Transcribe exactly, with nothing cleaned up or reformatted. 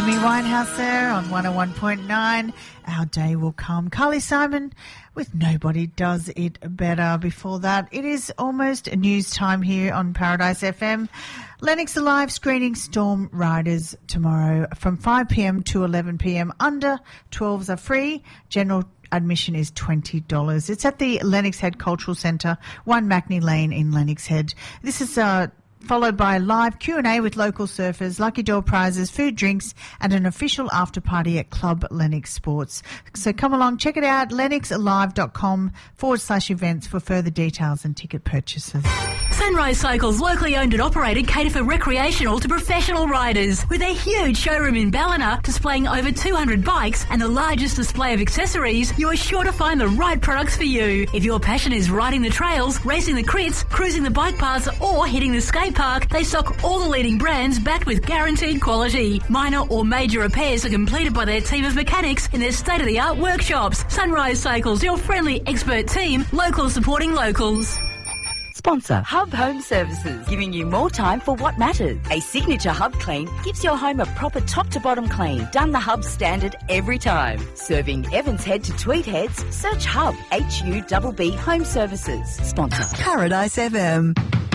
Amy Winehouse there on one oh one point nine. Our day will come. Carly Simon with Nobody Does It Better. Before that, it is almost news time here on Paradise F M. Lennox Alive screening Storm Riders tomorrow from five p.m. to eleven p.m. Under twelves are free. General admission is twenty dollars. It's at the Lennox Head Cultural Centre, one Macney Lane in Lennox Head. This is uh, followed by a live Q and A with local surfers, lucky door prizes, food, drinks, and an official after party at Club Lennox Sports. So come along, check it out, lennoxalive.com forward slash events for further details and ticket purchases. Sunrise Cycles, locally owned and operated, cater for recreational to professional riders. With a huge showroom in Ballina displaying over two hundred bikes and the largest display of accessories, you are sure to find the right products for you. If your passion is riding the trails, racing the crits, cruising the bike paths, or hitting the skate park, they stock all the leading brands backed with guaranteed quality. Minor or major repairs are completed by their team of mechanics in their state-of-the-art workshops. Sunrise Cycles, your friendly expert team, locals supporting locals. Sponsor Hub Home Services, giving you more time for what matters. A signature Hub clean gives your home a proper top to bottom clean, done the Hub standard every time. Serving Evans Head to Tweed Heads, search Hub, H U B B Home Services. Sponsor Paradise F M.